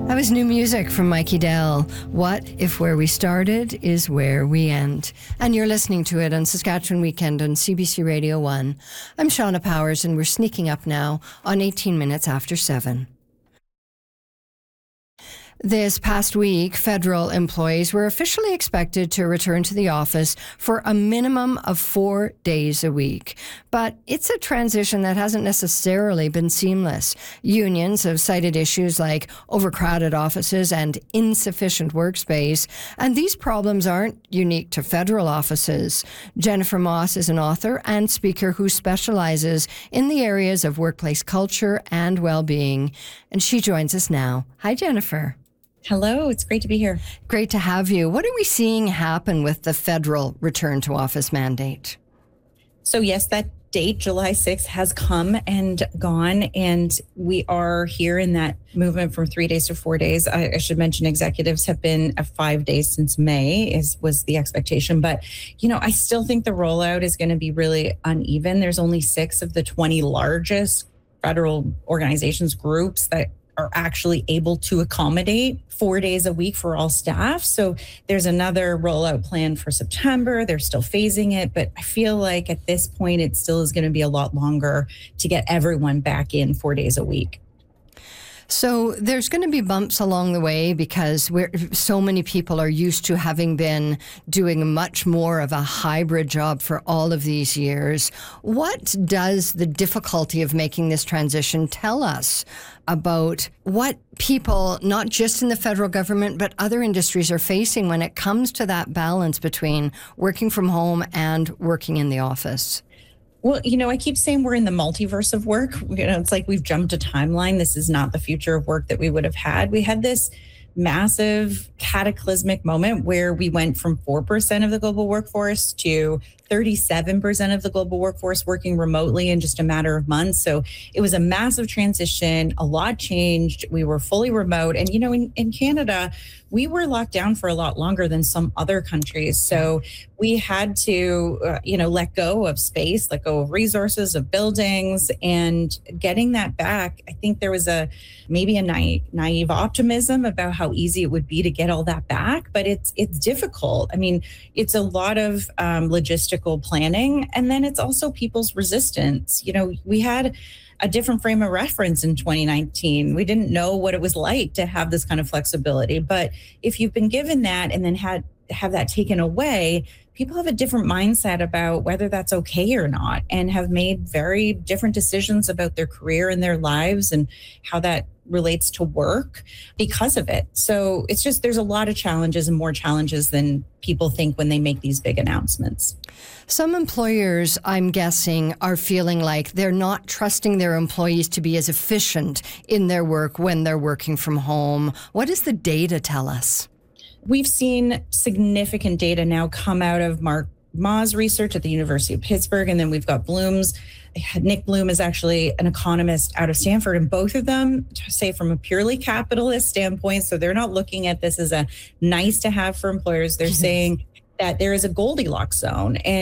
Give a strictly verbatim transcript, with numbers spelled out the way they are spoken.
That was new music from Mikey Dell. What if where we started is where we end? And you're listening to it on Saskatchewan Weekend on C B C Radio one. I'm Shauna Powers, and we're sneaking up now on eighteen minutes after seven. This past week, federal employees were officially expected to return to the office for a minimum of four days a week. But it's a transition that hasn't necessarily been seamless. Unions have cited issues like overcrowded offices and insufficient workspace, and these problems aren't unique to federal offices. Jennifer Moss is an author and speaker who specializes in the areas of workplace culture and well-being, and she joins us now. Hi, Jennifer. Hello, it's great to be here. Great to have you. What are we seeing happen with the federal return to office mandate? So yes, that date, July sixth, has come and gone, and we are here in that movement from three days to four days. I, I should mention executives have been at five days since May, is was the expectation. But, you know, I still think the rollout is going to be really uneven. There's only six of the twenty largest federal organizations, groups that are actually able to accommodate four days a week for all staff. So there's another rollout plan for September. They're still phasing it, but I feel like at this point, it still is going to be a lot longer to get everyone back in four days a week. So there's going to be bumps along the way because we're, so many people are used to having been doing much more of a hybrid job for all of these years. What does the difficulty of making this transition tell us about what people, not just in the federal government, but other industries are facing when it comes to that balance between working from home and working in the office? Well, you know, I keep saying we're in the multiverse of work. You know, it's like we've jumped a timeline. This is not the future of work that we would have had. We had this massive cataclysmic moment where we went from four percent of the global workforce to thirty-seven percent of the global workforce working remotely in just a matter of months. So it was a massive transition. A lot changed. We were fully remote. And, you know, in, in Canada, we were locked down for a lot longer than some other countries. So we had to, uh, you know, let go of space, let go of resources, of buildings, and getting that back. I think there was a maybe a naive, naive optimism about how easy it would be to get all that back, but it's it's difficult. I mean, it's a lot of um, logistical planning, and then it's also people's resistance. You know, we had a different frame of reference in twenty nineteen. We didn't know what it was like to have this kind of flexibility. But if you've been given that and then had have that taken away, people have a different mindset about whether that's okay or not, and have made very different decisions about their career and their lives and how that relates to work because of it. So it's just, there's a lot of challenges, and more challenges than people think when they make these big announcements. Some employers, I'm guessing, are feeling like they're not trusting their employees to be as efficient in their work when they're working from home. What does the data tell us? We've seen significant data now come out of Mark Ma's research at the University of Pittsburgh, and then we've got Bloom's. Nick Bloom is actually an economist out of Stanford, and both of them say from a purely capitalist standpoint, so they're not looking at this as a nice to have for employers. They're saying that there is a Goldilocks zone, and